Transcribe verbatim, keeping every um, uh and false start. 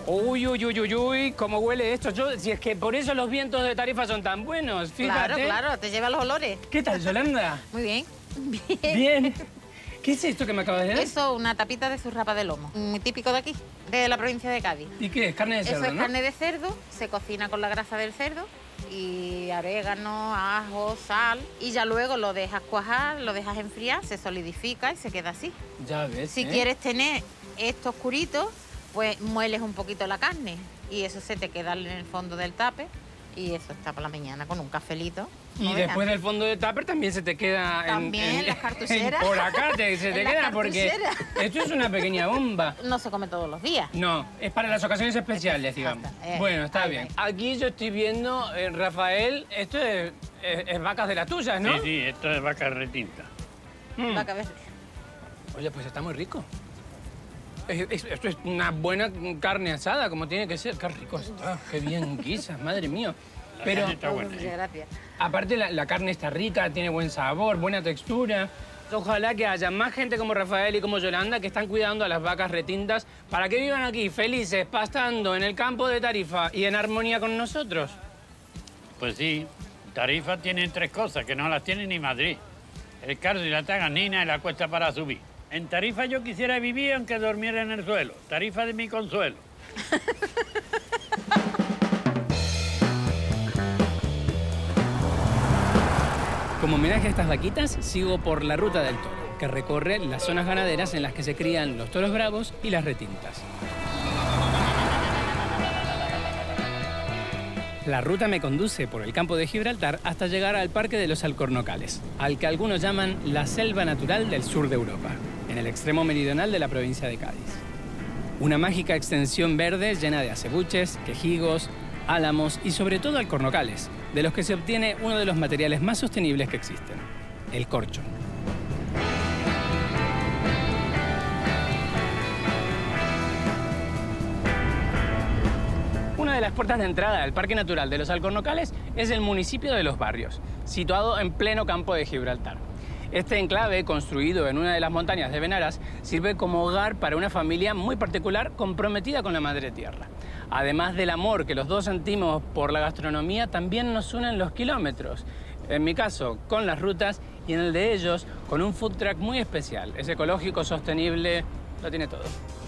Uy, uy, uy, uy, uy, cómo huele esto. Yo, si es que por eso los vientos de Tarifa son tan buenos, fíjate. Claro, claro, te lleva los olores. ¿Qué tal, Yolanda? Muy bien. Bien. Bien. ¿Qué es esto que me acabas de dar? Eso, una tapita de zurrapa de lomo. Muy típico de aquí, de la provincia de Cádiz. ¿Y qué es? Carne de cerdo, Eso es ¿no? carne de cerdo, se cocina con la grasa del cerdo y orégano, ajo, sal. Y ya luego lo dejas cuajar, lo dejas enfriar, se solidifica y se queda así. Ya ves, Si ¿eh? quieres tener esto oscurito, pues mueles un poquito la carne y eso se te queda en el fondo del tupper y eso está por la mañana con un cafelito. Y No después veas. del fondo del tupper también se te queda en, También en- las cartucheras. en- por acá te- se te En las queda porque cartucheras. esto es una pequeña bomba. No se come todos los días. No, es para las ocasiones especiales, digamos. Exacto, eh, Bueno, está ahí, bien. ahí. Aquí yo estoy viendo, eh, Rafael, esto es, es- es vacas de las tuyas, ¿no? Sí, sí, esto es vaca retinta. Mm. Vaca verde. Oye, pues está muy rico. Es- es- esto es una buena carne asada, como tiene que ser. Qué rico está, qué bien guisas, madre mía. La Pero carne está buena, Muchas ¿eh? gracias. aparte la, la carne está rica, tiene buen sabor, buena textura. Ojalá que haya más gente como Rafael y como Yolanda que están cuidando a las vacas retintas para que vivan aquí felices, pastando en el campo de Tarifa y en armonía con nosotros. Pues sí, Tarifa tiene tres cosas que no las tiene ni Madrid. El cardo y la taganina y la cuesta para subir. En Tarifa yo quisiera vivir aunque durmiera en el suelo. Tarifa de mi consuelo. Como homenaje a estas vaquitas, sigo por la Ruta del Toro, que recorre las zonas ganaderas en las que se crían los toros bravos y las retintas. La ruta me conduce por el campo de Gibraltar hasta llegar al Parque de los Alcornocales, al que algunos llaman la selva natural del sur de Europa, en el extremo meridional de la provincia de Cádiz. Una mágica extensión verde llena de acebuches, quejigos, álamos y sobre todo alcornocales, de los que se obtiene uno de los materiales más sostenibles que existen, el corcho. Una de las puertas de entrada al Parque Natural de los Alcornocales es el municipio de Los Barrios, situado en pleno campo de Gibraltar. Este enclave, construido en una de las montañas de Benaras, sirve como hogar para una familia muy particular comprometida con la madre tierra. Además del amor que los dos sentimos por la gastronomía, también nos unen los kilómetros. En mi caso, con las rutas, y en el de ellos, con un food truck muy especial. Es ecológico, sostenible, lo tiene todo.